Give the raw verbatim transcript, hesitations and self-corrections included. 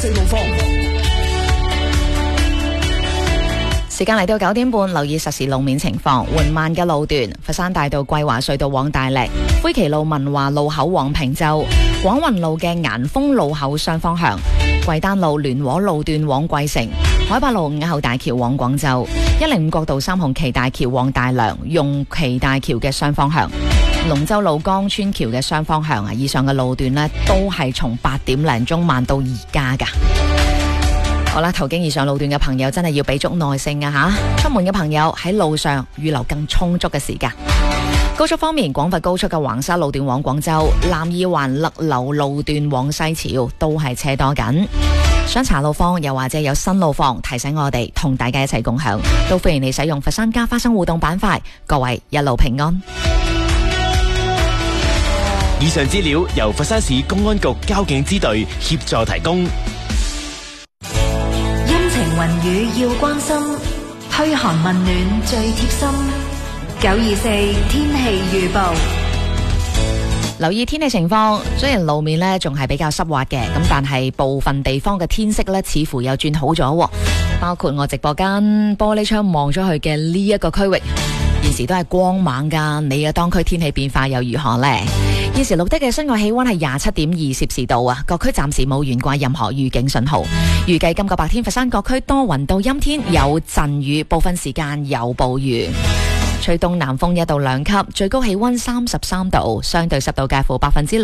四路況。 時間嚟到九點半，留意實時路面情況。緩慢嘅路段，佛山大道桂華隧道往大瀝，灰旗路文華路口往坪洲，廣運路嘅岩峰路口雙方向，桂丹路聯和路段往桂城，海八路五口大橋往廣州，一零五國道三紅旗大橋往大良，用旗大橋嘅雙方向，龍舟路江村橋嘅雙方向啊，以上嘅路段呢，都係從八點零鐘慢到而家噶。好啦，途經以上路段嘅朋友真係要俾足耐性啊吓！出門嘅朋友喺路上預留更充足嘅時間。高速方面，廣佛高速嘅橫沙路段往廣州，南二環勒流路段往西樵都係車多緊。想查路況又或者有新路況提醒我哋，同大家一齊共享，都歡迎你使用佛山家花生互動板塊。各位一路平安。 以上資料由佛山市公安局交警支隊協助提供。 陰晴雲雨要關心，噓寒問暖最貼心。九二四天氣預報， 留意天氣情況。雖然路面呢仲係比較濕滑嘅，咁但係部分地方嘅天色呢似乎又轉好咗，包括我直播間玻璃窗望咗去嘅呢一個區域，現時都係光猛噶。你嘅當區天氣變化又如何呢？現時錄得嘅室外氣溫係廿七點二攝氏度啊，各區暫時冇懸掛任何預警信號。預計今個白天佛山各區多雲到陰天，有陣雨，部分時間有暴雨。吹東南風一到兩級，最高氣溫三十三度，相對濕度介乎百分之